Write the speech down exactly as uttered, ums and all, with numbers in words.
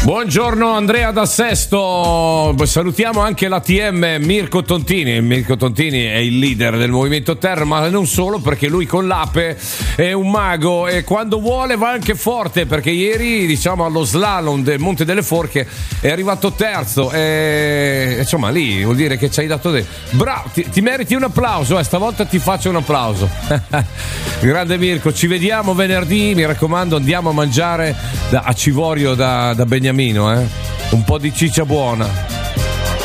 Buongiorno Andrea da Sesto, salutiamo anche l'A T M Mirko Tontini. Mirko Tontini è il leader del Movimento Terra, ma non solo, perché lui con l'Ape è un mago e quando vuole va anche forte, perché ieri, diciamo, allo slalom del Monte delle Forche è arrivato terzo e insomma lì vuol dire che ci hai dato de... bravo, ti, ti meriti un applauso, eh, stavolta ti faccio un applauso. Grande Mirko, ci vediamo venerdì, mi raccomando, andiamo a mangiare da, a Civorio da, da Beniamino, eh? Un po' di ciccia buona.